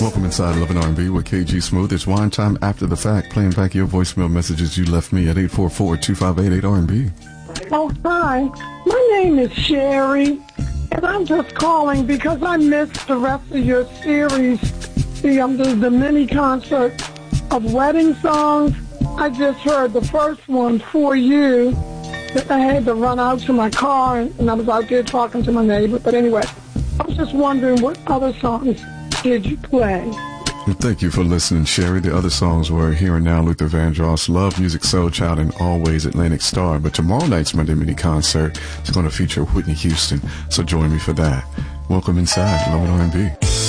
Welcome inside Love and R&B with KG Smooth. It's wine time after the fact, playing back your voicemail messages you left me at 844-2588-R&B. Oh, hi. My name is Sherry, and I'm just calling because I missed the rest of your series, the mini concert of wedding songs. I just heard the first one, For You, that I had to run out to my car, and I was out there talking to my neighbor. But anyway, I was just wondering what other songs did you play? Well, thank you for listening, Sherry. The other songs were Here and Now, Luther Vandross, Love Music, Soul Child, and Always Atlantic Star. But tomorrow night's Monday mini concert is going to feature Whitney Houston, so join me for that. Welcome inside Love and R&B.